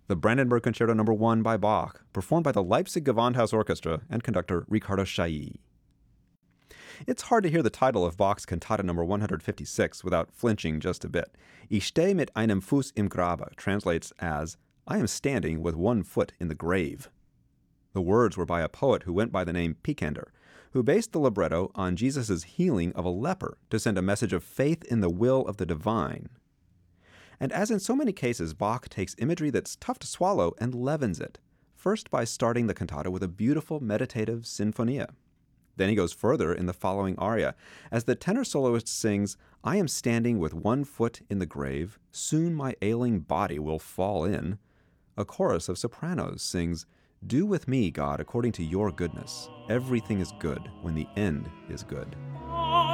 the Brandenburg Concerto No. 1 by Bach, performed by the Leipzig Gewandhaus Orchestra and conductor Riccardo Chailly. It's hard to hear the title of Bach's Cantata No. 156 without flinching just a bit. Ich stehe mit einem Fuß im Grabe translates as, I am standing with one foot in the grave. The words were by a poet who went by the name Picander, who based the libretto on Jesus' healing of a leper to send a message of faith in the will of the divine. And as in so many cases, Bach takes imagery that's tough to swallow and leavens it, first by starting the cantata with a beautiful meditative sinfonia. Then he goes further in the following aria, as the tenor soloist sings, I am standing with one foot in the grave, soon my ailing body will fall in. A chorus of sopranos sings, do with me, God, according to your goodness. Everything is good when the end is good.